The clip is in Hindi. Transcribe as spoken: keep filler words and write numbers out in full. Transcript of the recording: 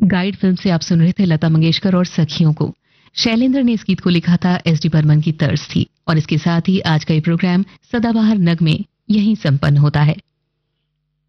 गाइड फिल्म से आप सुन रहे थे लता मंगेशकर और सखियों को। शैलेंद्र ने इस गीत को लिखा था, एस डी बर्मन की तर्ज थी। और इसके साथ ही आज का ये प्रोग्राम सदाबहार नगमे यहीं संपन्न होता है।